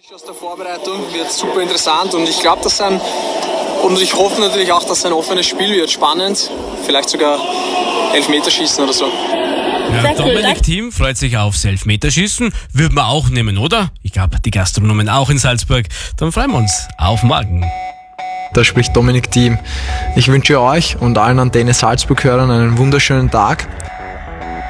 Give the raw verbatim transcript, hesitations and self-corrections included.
Aus der Vorbereitung wird super interessant und ich glaube, dass ein und ich hoffe natürlich auch, dass ein offenes Spiel wird, spannend, vielleicht sogar Elfmeterschießen oder so. Ja, Dominik Thiem freut sich aufs Elfmeterschießen, würden wir auch nehmen, oder? Ich glaube, die Gastronomen auch in Salzburg. Dann freuen wir uns auf morgen. Da spricht Dominik Thiem. Ich wünsche euch und allen Antenne Salzburg-Hörern einen wunderschönen Tag.